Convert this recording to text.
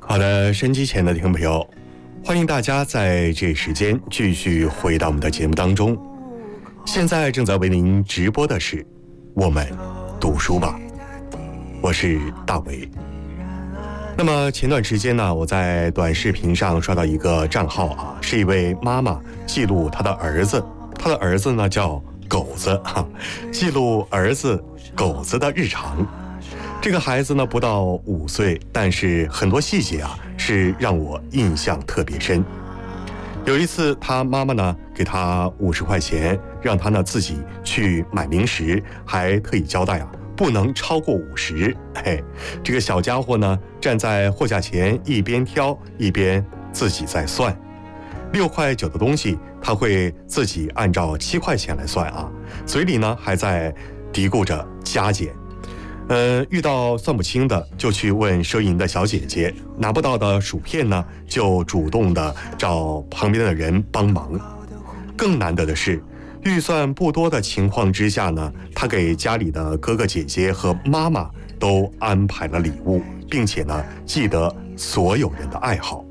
好的，收音机前的听众朋友，欢迎大家在这时间继续回到我们的节目当中。现在正在为您直播的是我们读书吧，我是大为。那么前段时间呢，我在短视频上刷到一个账号啊，是一位妈妈记录她的儿子呢叫狗子记录儿子狗子的日常。这个孩子呢不到5岁，但是很多细节啊是让我印象特别深。有一次他妈妈呢给他50块钱，让他呢自己去买零食，还特意交代啊不能超过50。这个小家伙呢站在货架前，一边挑一边自己在算。6块9的东西他会自己按照7块钱来算啊，嘴里呢还在嘀咕着加减。遇到算不清的就去问收银的小姐姐，拿不到的薯片呢就主动的找旁边的人帮忙。更难得的是，预算不多的情况之下呢，他给家里的哥哥姐姐和妈妈都安排了礼物，并且呢记得所有人的爱好。